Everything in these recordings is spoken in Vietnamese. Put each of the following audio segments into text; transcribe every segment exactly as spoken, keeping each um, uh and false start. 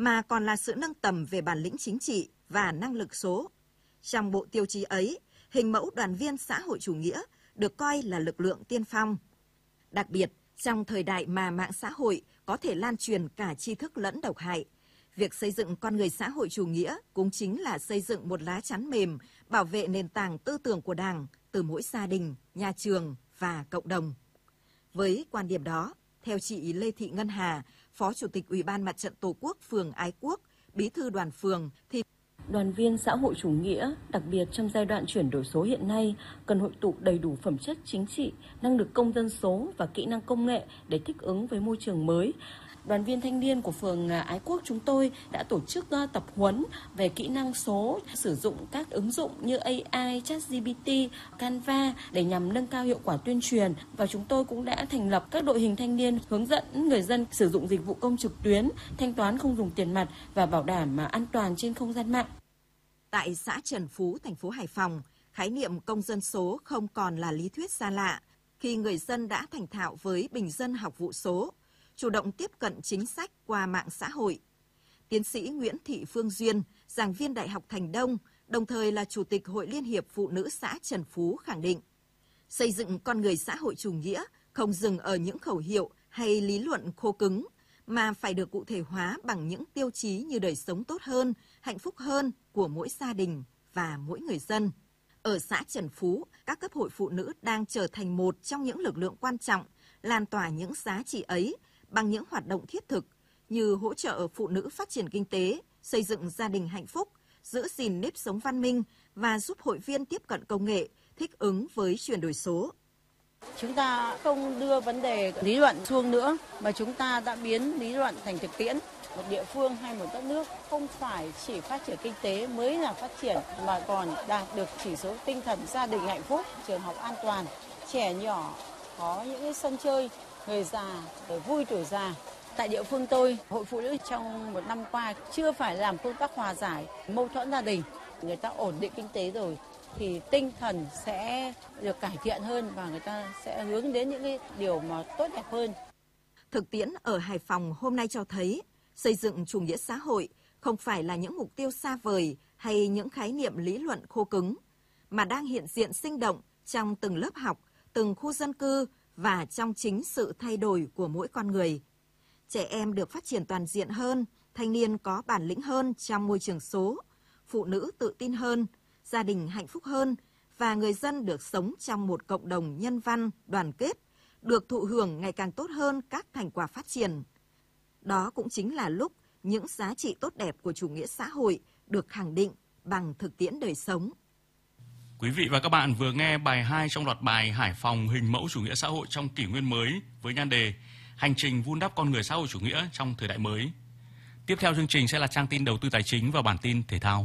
mà còn là sự nâng tầm về bản lĩnh chính trị và năng lực số. Trong bộ tiêu chí ấy, hình mẫu đoàn viên xã hội chủ nghĩa được coi là lực lượng tiên phong. Đặc biệt, trong thời đại mà mạng xã hội có thể lan truyền cả tri thức lẫn độc hại, việc xây dựng con người xã hội chủ nghĩa cũng chính là xây dựng một lá chắn mềm bảo vệ nền tảng tư tưởng của Đảng từ mỗi gia đình, nhà trường và cộng đồng. Với quan điểm đó, theo chị Lê Thị Ngân Hà, Phó Chủ tịch Ủy ban Mặt trận Tổ quốc phường Ái Quốc, Bí thư đoàn phường, thì đoàn viên xã hội chủ nghĩa, đặc biệt trong giai đoạn chuyển đổi số hiện nay, cần hội tụ đầy đủ phẩm chất chính trị, năng lực công dân số và kỹ năng công nghệ để thích ứng với môi trường mới. Đoàn viên thanh niên của phường Ái Quốc chúng tôi đã tổ chức tập huấn về kỹ năng số, sử dụng các ứng dụng như a i, ChatGPT, Canva để nhằm nâng cao hiệu quả tuyên truyền. Và chúng tôi cũng đã thành lập các đội hình thanh niên hướng dẫn người dân sử dụng dịch vụ công trực tuyến, thanh toán không dùng tiền mặt và bảo đảm an toàn trên không gian mạng. Tại xã Trần Phú, thành phố Hải Phòng, khái niệm công dân số không còn là lý thuyết xa lạ khi người dân đã thành thạo với bình dân học vụ số, chủ động tiếp cận chính sách qua mạng xã hội. Tiến sĩ Nguyễn Thị Phương Duyên, giảng viên Đại học Thành Đông, đồng thời là Chủ tịch Hội Liên hiệp Phụ nữ xã Trần Phú khẳng định, xây dựng con người xã hội chủ nghĩa không dừng ở những khẩu hiệu hay lý luận khô cứng, mà phải được cụ thể hóa bằng những tiêu chí như đời sống tốt hơn, hạnh phúc hơn của mỗi gia đình và mỗi người dân. Ở xã Trần Phú, các cấp hội phụ nữ đang trở thành một trong những lực lượng quan trọng, lan tỏa những giá trị ấy bằng những hoạt động thiết thực như hỗ trợ phụ nữ phát triển kinh tế, xây dựng gia đình hạnh phúc, giữ gìn nếp sống văn minh và giúp hội viên tiếp cận công nghệ, thích ứng với chuyển đổi số. Chúng ta không đưa vấn đề lý luận xuống nữa, mà chúng ta đã biến lý luận thành thực tiễn. Một địa phương hay một đất nước không phải chỉ phát triển kinh tế mới là phát triển, mà còn đạt được chỉ số tinh thần gia đình hạnh phúc, trường học an toàn, trẻ nhỏ có những cái sân chơi, người già để vui tuổi già. Tại địa phương tôi, Hội Phụ nữ trong một năm qua chưa phải làm công tác hòa giải mâu thuẫn gia đình. Người ta ổn định kinh tế rồi thì tinh thần sẽ được cải thiện hơn và người ta sẽ hướng đến những cái điều mà tốt đẹp hơn. Thực tiễn ở Hải Phòng hôm nay cho thấy, xây dựng chủ nghĩa xã hội không phải là những mục tiêu xa vời hay những khái niệm lý luận khô cứng, mà đang hiện diện sinh động trong từng lớp học, từng khu dân cư và trong chính sự thay đổi của mỗi con người. Trẻ em được phát triển toàn diện hơn, thanh niên có bản lĩnh hơn trong môi trường số, phụ nữ tự tin hơn, gia đình hạnh phúc hơn và người dân được sống trong một cộng đồng nhân văn, đoàn kết, được thụ hưởng ngày càng tốt hơn các thành quả phát triển. Đó cũng chính là lúc những giá trị tốt đẹp của chủ nghĩa xã hội được khẳng định bằng thực tiễn đời sống. Quý vị và các bạn vừa nghe bài hai trong loạt bài Hải Phòng hình mẫu chủ nghĩa xã hội trong kỷ nguyên mới với nhan đề Hành trình vun đắp con người xã hội chủ nghĩa trong thời đại mới. Tiếp theo chương trình sẽ là trang tin đầu tư tài chính và bản tin thể thao.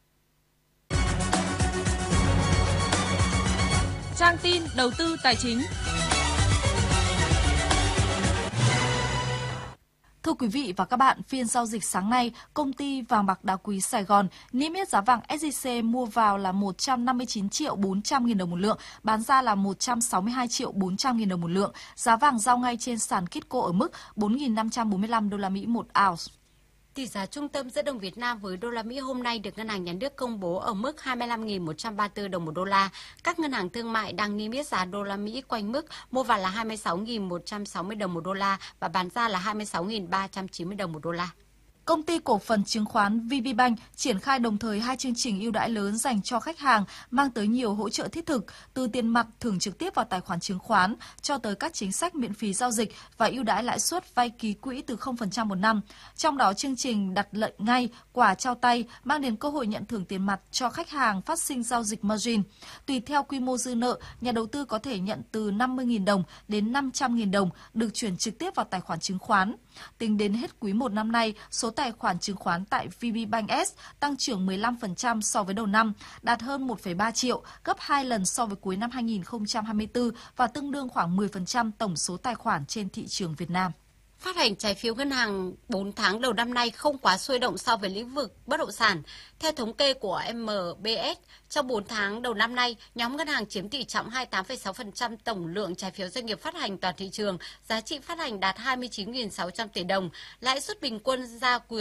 Trang tin đầu tư tài chính. Thưa quý vị và các bạn, phiên giao dịch sáng nay, công ty vàng bạc đá quý Sài Gòn niêm yết giá vàng ét gi xê mua vào là một trăm năm mươi chín triệu bốn trăm nghìn đồng một lượng, bán ra là một trăm sáu mươi hai triệu bốn trăm nghìn đồng một lượng. Giá vàng giao ngay trên sàn Kitco ở mức bốn nghìn năm trăm bốn mươi lăm đô la Mỹ một ounce. Tỷ giá trung tâm giữa đồng Việt Nam với đô la Mỹ hôm nay được Ngân hàng Nhà nước công bố ở mức hai mươi lăm nghìn một trăm ba mươi tư đồng một đô la. Các ngân hàng thương mại đang niêm yết giá đô la Mỹ quanh mức mua vào là hai mươi sáu nghìn một trăm sáu mươi đồng một đô la và bán ra là hai mươi sáu nghìn ba trăm chín mươi đồng một đô la. Công ty cổ phần chứng khoán vê bê Bank triển khai đồng thời hai chương trình ưu đãi lớn dành cho khách hàng, mang tới nhiều hỗ trợ thiết thực, từ tiền mặt thưởng trực tiếp vào tài khoản chứng khoán cho tới các chính sách miễn phí giao dịch và ưu đãi lãi suất vay ký quỹ từ không phần trăm một năm. Trong đó, chương trình đặt lệnh ngay, quà trao tay mang đến cơ hội nhận thưởng tiền mặt cho khách hàng phát sinh giao dịch margin. Tùy theo quy mô dư nợ, nhà đầu tư có thể nhận từ năm mươi nghìn đồng đến năm trăm nghìn đồng được chuyển trực tiếp vào tài khoản chứng khoán. Tính đến hết quý một năm nay, số tài khoản chứng khoán tại vê bê Bank S tăng trưởng mười lăm phần trăm so với đầu năm, đạt hơn một phẩy ba triệu, gấp hai lần so với cuối năm hai nghìn không trăm hai mươi tư và tương đương khoảng mười phần trăm tổng số tài khoản trên thị trường Việt Nam. Phát hành trái phiếu ngân hàng bốn tháng đầu năm nay không quá sôi động so với lĩnh vực bất động sản. Theo thống kê của em bê ét, trong bốn tháng đầu năm nay, nhóm ngân hàng chiếm tỷ trọng hai mươi tám phẩy sáu phần trăm tổng lượng trái phiếu doanh nghiệp phát hành toàn thị trường, giá trị phát hành đạt hai mươi chín nghìn sáu trăm tỷ đồng, lãi suất bình quân ra quyền